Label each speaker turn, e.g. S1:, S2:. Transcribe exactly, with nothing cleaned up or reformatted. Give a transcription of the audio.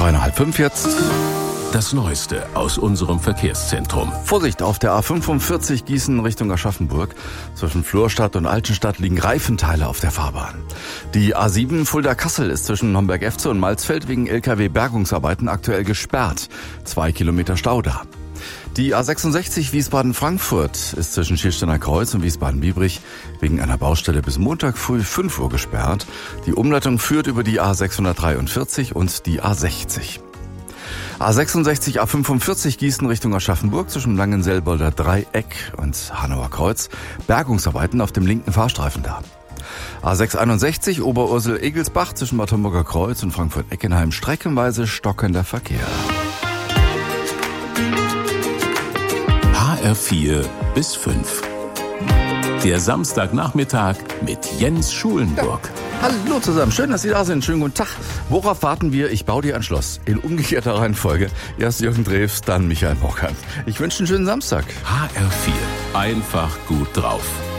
S1: Dreieinhalb fünf jetzt.
S2: Das Neueste aus unserem Verkehrszentrum.
S1: Vorsicht, auf der A fünfundvierzig Gießen Richtung Aschaffenburg. Zwischen Florstadt und Altenstadt liegen Reifenteile auf der Fahrbahn. Die A sieben Fulda-Kassel ist zwischen Homberg-Efze und Malzfeld wegen L K W-Bergungsarbeiten aktuell gesperrt. Zwei Kilometer Stau da. Die A sechsundsechzig Wiesbaden-Frankfurt ist zwischen Schiersteiner Kreuz und Wiesbaden-Biebrich wegen einer Baustelle bis Montag früh fünf Uhr gesperrt. Die Umleitung führt über die A sechshundertdreiundvierzig und die A sechzig. A sechsundsechzig A fünfundvierzig Gießen Richtung Aschaffenburg zwischen Langenselbolder Dreieck und Hanauer Kreuz. Bergungsarbeiten auf dem linken Fahrstreifen da. A sechshunderteinundsechzig Oberursel-Egelsbach zwischen Bad Homburger Kreuz und Frankfurt-Eckenheim streckenweise stockender Verkehr.
S2: H R vier bis fünf. Der Samstagnachmittag mit Jens Schulenburg.
S1: Ja. Hallo zusammen, schön, dass Sie da sind. Schönen guten Tag. Worauf warten wir? Ich baue dir ein Schloss. In umgekehrter Reihenfolge. Erst Jürgen Drews, dann Michael Mockern. Ich wünsche einen schönen Samstag.
S2: H R vier. Einfach gut drauf.